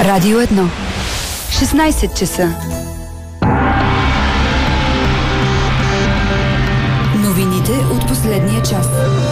Радио 1. 16 часа. Новините от последния час.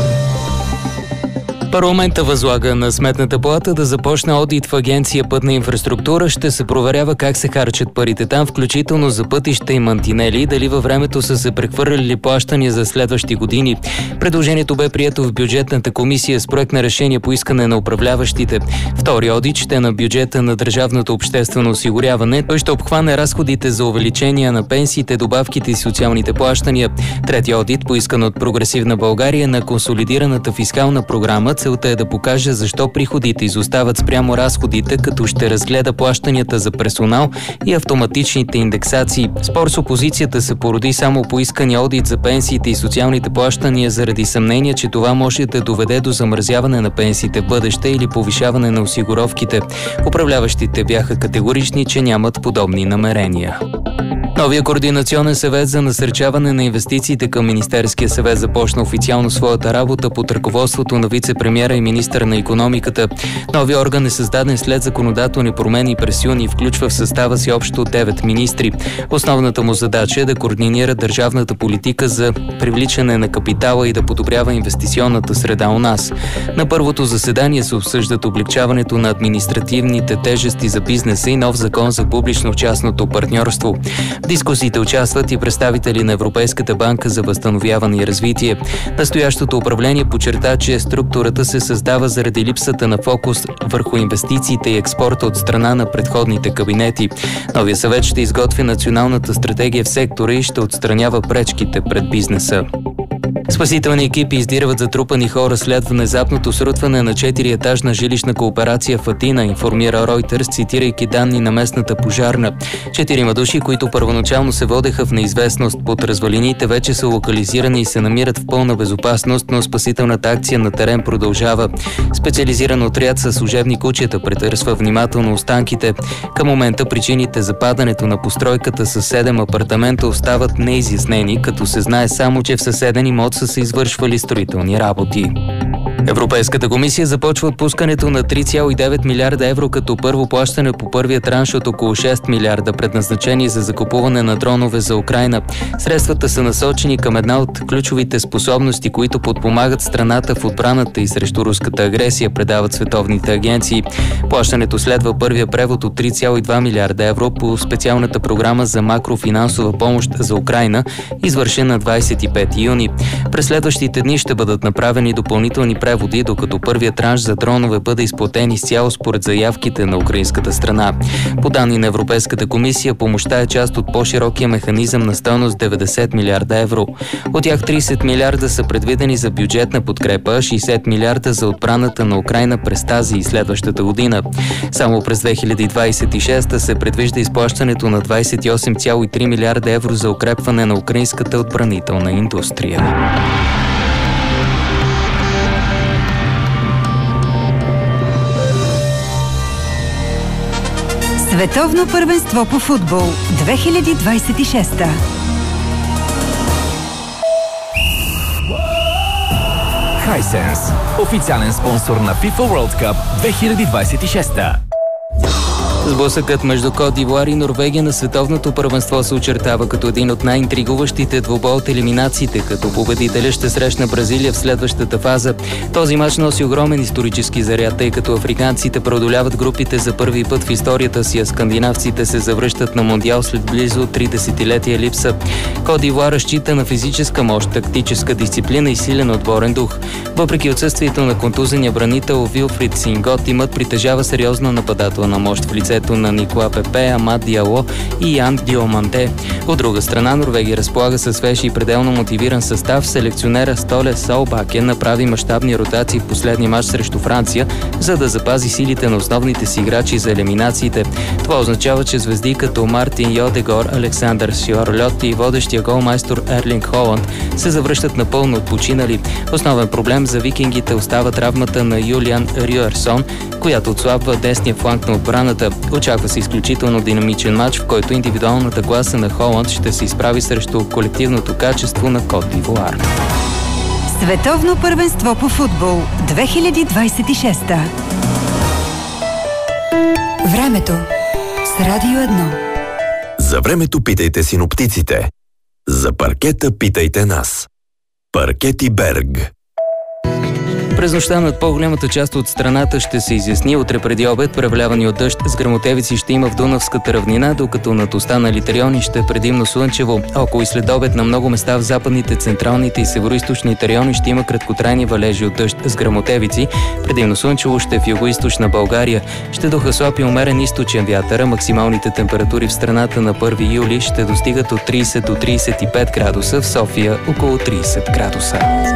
Парламента възлага на Сметната палата да започне одит в Агенция Пътна инфраструктура. Ще се проверява как се харчат парите там, включително за пътища и мантинели, дали във времето са се прехвърляли плащания за следващи години. Предложението бе прието в бюджетната комисия с проект на решение по искане на управляващите. Втори одит ще на бюджета на държавното обществено осигуряване. Той ще обхване разходите за увеличение на пенсиите, добавките и социалните плащания. Трети одит, поискан от Прогресивна България, на консолидираната фискална програма. Целта е да покаже защо приходите изостават спрямо разходите, като ще разгледа плащанията за персонал и автоматичните индексации. Спор с опозицията се породи само по искания одит за пенсиите и социалните плащания заради съмнение, че това може да доведе до замразяване на пенсиите в бъдеще или повишаване на осигуровките. Управляващите бяха категорични, че нямат подобни намерения. Новия координационен съвет за насърчаване на инвестициите към Министерския съвет започна официално своята работа под ръководството на вице-премиера и министър на икономиката. Новия орган е създаден след законодателни промени през юни и включва в състава си общо 9 министри. Основната му задача е да координира държавната политика за привличане на капитала и да подобрява инвестиционната среда у нас. На първото заседание се обсъждат облекчаването на административните тежести за бизнеса и нов закон за публично-частното партньорство. В дискусиите участват и представители на Европейската банка за възстановяване и развитие. Настоящото управление подчерта, че структурата се създава заради липсата на фокус върху инвестициите и експорта от страна на предходните кабинети. Новия съвет ще изготви националната стратегия в сектора и ще отстранява пречките пред бизнеса. Спасителни екипи издирват затрупани хора след внезапното срутване на 4-етажна жилищна кооперация в Атина, информира Reuters, цитирайки данни на местната пожарна. 4 души, които първоначално се водеха в неизвестност под развалините, вече са локализирани и се намират в пълна безопасност, но спасителната акция на терен продължава. Специализиран отряд със служебни кучета претърсва внимателно останките. Към момента причините за падането на постройката с 7 апартамента остават неизяснени, като се знае само, че в съседен имот са се извършвали строителни работи. Европейската комисия започва отпускането на 3,9 милиарда евро като първо плащане по първия транш от около 6 милиарда, предназначени за закупуване на дронове за Украйна. Средствата са насочени към една от ключовите способности, които подпомагат страната в отбраната и срещу руската агресия, предават световните агенции. Плащането следва първия превод от 3,2 милиарда евро по специалната програма за макрофинансова помощ за Украйна, извършена 25 юни. През следващите дни ще бъдат направени допълнителни преводи, докато първият транш за дронове бъде изплатен изцяло според заявките на украинската страна. По данни на Европейската комисия, помощта е част от по-широкия механизъм на стойност 90 милиарда евро. От тях 30 милиарда са предвидени за бюджетна подкрепа, 60 милиарда за отбраната на Украйна през тази и следващата година. Само през 2026 се предвижда изплащането на 28,3 милиарда евро за укрепване на украинската отбранителна индустрия. Световно първенство по футбол 2026. Hisense, официален спонсор на FIFA World Cup 2026. Сблъсъкът между Кот д'Ивоар и Норвегия на световното първенство се очертава като един от най-интригуващите двубой от елиминациите, като победителя ще срещна Бразилия в следващата фаза. Този мач носи огромен исторически заряд, тъй като африканците преодоляват групите за първи път в историята си, а скандинавците се завръщат на Мондиал след близо 3 десетилетия липса. Кот д'Ивоар разчита на физическа мощ, тактическа дисциплина и силен отборен дух. Въпреки отсъствието на контузения бранител Вилфрид Сингот, тимът притежава сериозна нападателна мощ в лицето на Никола Пепе, Амад Диало и Ян Диоманте. От друга страна, Норвегия разполага със свеж и пределно мотивиран състав. Селекционера Столе Солбакен направи мащабни ротации в последния мач срещу Франция, за да запази силите на основните си играчи за елиминациите. Това означава, че звезди като Мартин Йодегор, Александър Сьорлот и водещия голмайстор Ерлинг Холанд се завръщат напълно отпочинали. Основен проблем за викингите остава травмата на Юлиан Рюерсон, която отслабва десния фланг на отбраната. Очаква се изключително динамичен матч, в който индивидуалната класа на Холанд ще се изправи срещу колективното качество на Кот д'Ивоар. Световно първенство по футбол 2026. Времето с Радио 1. За времето питайте синоптиците. За паркета питайте нас. Паркети Берг. През нощта над по-голямата част от страната ще се изясни. Утре преди обед, превалявани от дъжд с гръмотевици ще има в Дунавската равнина, докато над останалите райони ще е предимно слънчево. Около и след обед на много места в западните, централните и североизточните райони ще има краткотрайни валежи от дъжд с гръмотевици. Предимно слънчево ще е в югоизточна България. Ще духа слаб и умерен източен вятър. Максималните температури в страната на 1 юли ще достигат от 30 до 35 градуса, в София около 30 градуса.